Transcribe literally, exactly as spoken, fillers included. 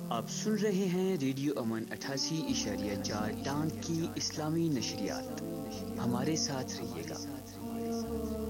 आप सुन रहे हैं रेडियो अमन अठासी इशारिया चार टांग की इस्लामी नशरियात। हमारे साथ रहिएगा।